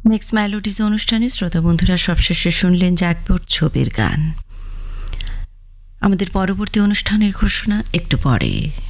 Mix melodies অনুষ্ঠানে শ্রোতা বন্ধুরা সবশেষে শুনলেন জ্যাকপট ছবির গান। আমাদের পরবর্তী অনুষ্ঠানের ঘোষণা একটু পরে।